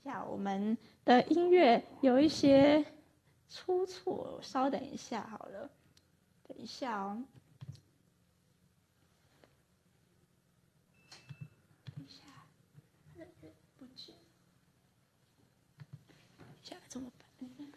下，我们的音乐有一些出错，稍等一下好了，等一下哦。等一下，不见，等一下怎么办？